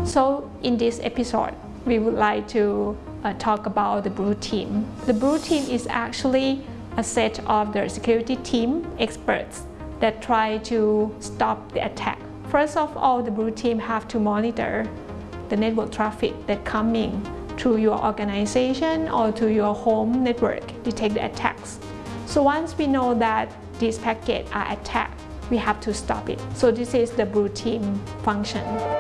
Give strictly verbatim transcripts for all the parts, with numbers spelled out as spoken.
So in this episode, we would like to uh, talk about the Blue Team. The Blue Team is actually a set of the security team experts that try to stop the attack. First of all, the Blue Team have to monitor the network traffic that coming through your organization or to your home network, detect the attacks. So once we know that these packets are attacked, we have to stop it. So this is the Blue Team function.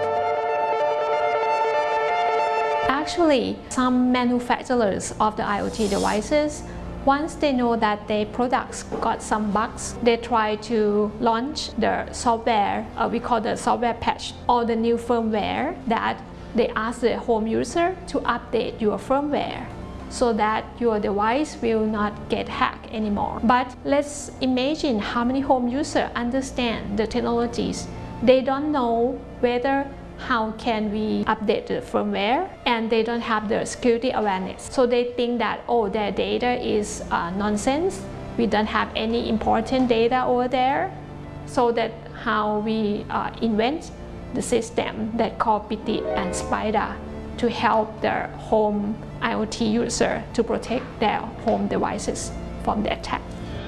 Actually, some manufacturers of the IoT devices, once they know that their products got some bugs, they try to launch the software, uh, we call the software patch, or the new firmware that they ask the home user to update your firmware so that your device will not get hacked anymore. But let's imagine how many home users understand the technologies. They don't know whether how can we update the firmware, and they don't have the security awareness. So they think that, oh, their data is uh, nonsense. We don't have any important data over there. So that how we uh, invent the system that called Piti and Spider to help their home IoT user to protect their home devices from the attack.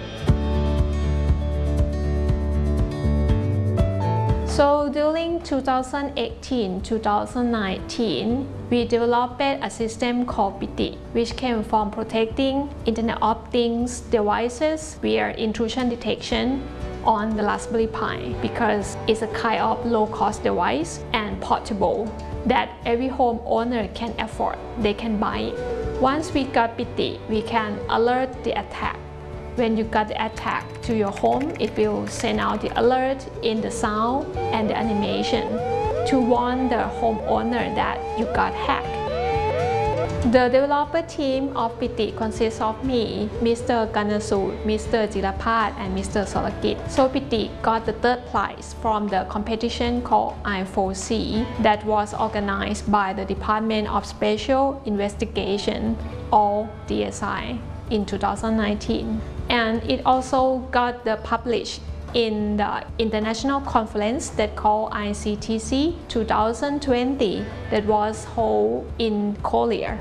So during two thousand eighteen to two thousand nineteen, we developed a system called Piti, which came from protecting Internet of Things devices via intrusion detection on the Raspberry Pi, because it's a kind of low-cost device and portable that every homeowner can afford. They can buy it. Once we got Piti, we can alert the attack. When you got the attack to your home, it will send out the alert in the sound and the animation to warn the homeowner that you got hacked. The developer team of Piti consists of me, Mister Ganasut, Mister Jirapat, and Mister Sorakit. So Piti got the third prize from the competition called I four C that was organized by the Department of Special Investigation, or D S I, in two thousand nineteen. And it also got the published in the international conference that called I C T C two thousand twenty that was held in Korea.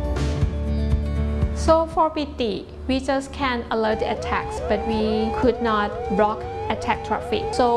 So for Piti, we just can alert the attacks, but we could not block attack traffic. So